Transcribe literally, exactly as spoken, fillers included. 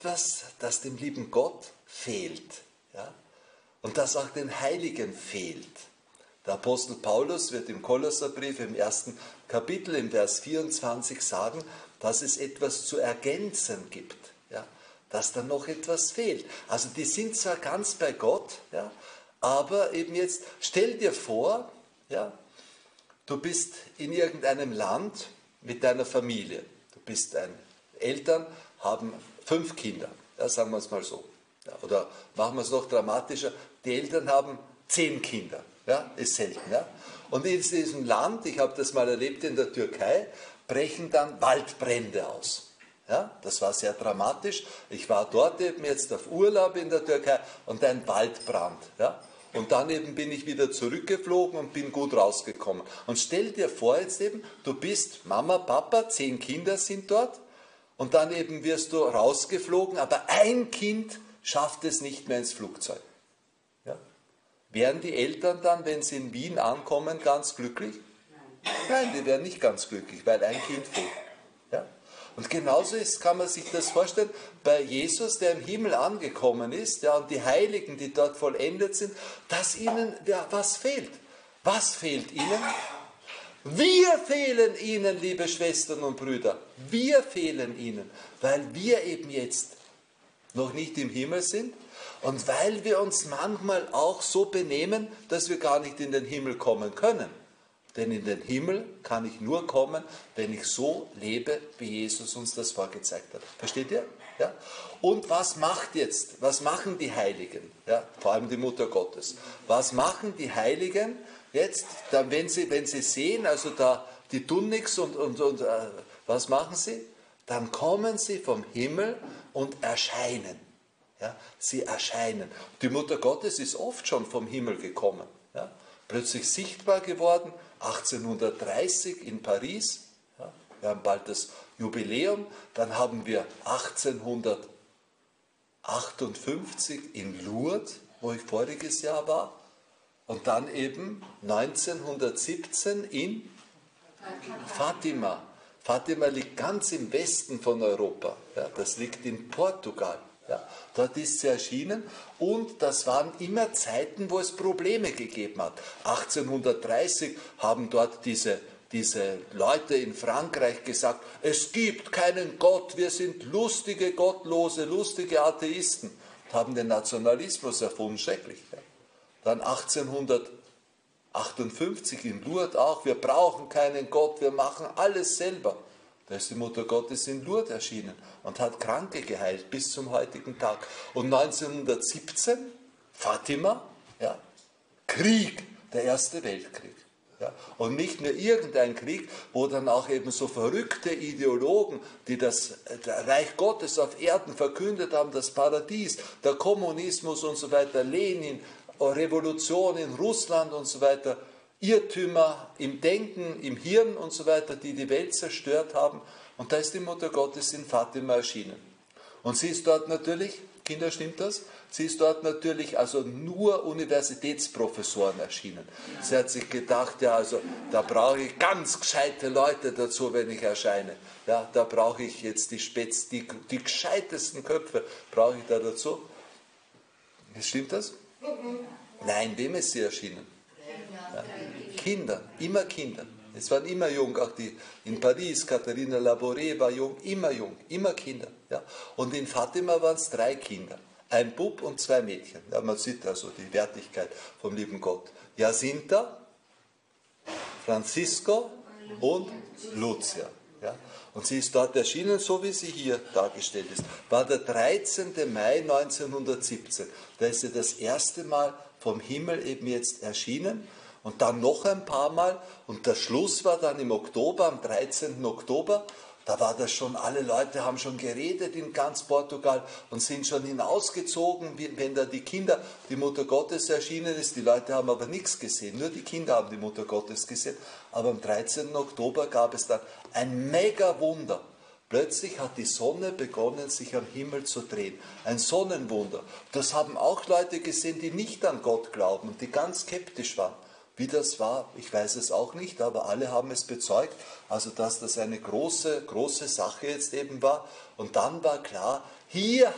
etwas, das dem lieben Gott fehlt. Ja? Und das auch den Heiligen fehlt. Der Apostel Paulus wird im Kolosserbrief im ersten Kapitel im Vers vierundzwanzig sagen, dass es etwas zu ergänzen gibt, ja? Dass da noch etwas fehlt. Also die sind zwar ganz bei Gott, ja? Aber eben jetzt stell dir vor, ja, du bist in irgendeinem Land mit deiner Familie. Du bist ein Eltern, haben fünf Kinder, ja, sagen wir es mal so. Ja, oder machen wir es noch dramatischer, die Eltern haben zehn Kinder. Ja, ist selten. Ja. Und in diesem Land, ich habe das mal erlebt in der Türkei, brechen dann Waldbrände aus. Ja, das war sehr dramatisch. Ich war dort eben jetzt auf Urlaub in der Türkei und ein Waldbrand. Ja. Und dann eben bin ich wieder zurückgeflogen und bin gut rausgekommen. Und stell dir vor jetzt eben, du bist Mama, Papa, zehn Kinder sind dort und dann eben wirst du rausgeflogen, aber ein Kind schafft es nicht mehr ins Flugzeug. Ja. Wären die Eltern dann, wenn sie in Wien ankommen, ganz glücklich? Nein, Nein die wären nicht ganz glücklich, weil ein Kind fehlt. Ja. Und genauso ist, kann man sich das vorstellen, bei Jesus, der im Himmel angekommen ist, ja, und die Heiligen, die dort vollendet sind, dass ihnen ja, was fehlt. Was fehlt ihnen? Wir fehlen ihnen, liebe Schwestern und Brüder. Wir fehlen ihnen, weil wir eben jetzt noch nicht im Himmel sind und weil wir uns manchmal auch so benehmen, dass wir gar nicht in den Himmel kommen können. Denn in den Himmel kann ich nur kommen, wenn ich so lebe, wie Jesus uns das vorgezeigt hat. Versteht ihr? Ja? Und was macht jetzt, was machen die Heiligen? Ja? Vor allem die Mutter Gottes. Was machen die Heiligen jetzt, dann, wenn, sie, wenn sie sehen, also da die tun nichts und, und, und äh, was machen sie? Dann kommen sie vom Himmel und erscheinen. Ja? Sie erscheinen. Die Mutter Gottes ist oft schon vom Himmel gekommen. Ja? Plötzlich sichtbar geworden. achtzehnhundertdreißig in Paris, ja, wir haben bald das Jubiläum, dann haben wir achtzehnhundertachtundfünfzig in Lourdes, wo ich voriges Jahr war, und dann eben neunzehnhundertsiebzehn in Fatima. Fatima liegt ganz im Westen von Europa, ja, das liegt in Portugal. Ja, dort ist sie erschienen und das waren immer Zeiten, wo es Probleme gegeben hat. achtzehnhundertdreißig haben dort diese, diese Leute in Frankreich gesagt, es gibt keinen Gott, wir sind lustige Gottlose, lustige Atheisten. Und haben den Nationalismus erfunden, schrecklich. Ja. Dann achtzehnhundertachtundfünfzig in Lourdes auch, wir brauchen keinen Gott, wir machen alles selber. Da ist die Mutter Gottes in Lourdes erschienen und hat Kranke geheilt bis zum heutigen Tag. Und neunzehnhundertsiebzehn, Fatima, ja, Krieg, der Erste Weltkrieg. Ja, und nicht nur irgendein Krieg, wo dann auch eben so verrückte Ideologen, die das Reich Gottes auf Erden verkündet haben, das Paradies, der Kommunismus und so weiter, Lenin, Revolution in Russland und so weiter, Irrtümer im Denken, im Hirn und so weiter, die die Welt zerstört haben. Und da ist die Mutter Gottes in Fatima erschienen. Und sie ist dort natürlich, Kinder, stimmt das? Sie ist dort natürlich also nur Universitätsprofessoren erschienen. Sie hat sich gedacht, ja, also da brauche ich ganz gescheite Leute dazu, wenn ich erscheine. Ja, da brauche ich jetzt die, Spätz, die, die gescheitesten Köpfe, brauche ich da dazu. Stimmt das? Nein, wem ist sie erschienen? Ja. Kinder, immer Kinder. Es waren immer jung, auch die in Paris, Katharina Labouré war jung, immer jung, immer Kinder. Ja. Und in Fatima waren es drei Kinder, ein Bub und zwei Mädchen. Ja, man sieht also die Wertigkeit vom lieben Gott. Jacinta, Francisco und Lucia. Ja. Und sie ist dort erschienen, so wie sie hier dargestellt ist. War der dreizehnte Mai neunzehnhundertsiebzehn. Da ist sie das erste Mal vom Himmel eben jetzt erschienen. Und dann noch ein paar Mal. Und der Schluss war dann im Oktober, am dreizehnten Oktober. Da war das schon, alle Leute haben schon geredet in ganz Portugal und sind schon hinausgezogen, wenn da die Kinder, die Mutter Gottes erschienen ist. Die Leute haben aber nichts gesehen, nur die Kinder haben die Mutter Gottes gesehen. Aber am dreizehnten Oktober gab es dann ein Mega-Wunder. Plötzlich hat die Sonne begonnen, sich am Himmel zu drehen. Ein Sonnenwunder. Das haben auch Leute gesehen, die nicht an Gott glauben und die ganz skeptisch waren. Wie das war, ich weiß es auch nicht, aber alle haben es bezeugt, also dass das eine große, große Sache jetzt eben war. Und dann war klar, hier